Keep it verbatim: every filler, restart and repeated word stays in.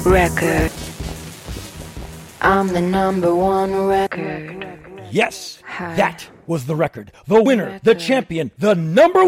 record. I'm the number one record. Yes, that was the record. The winner, the champion, the number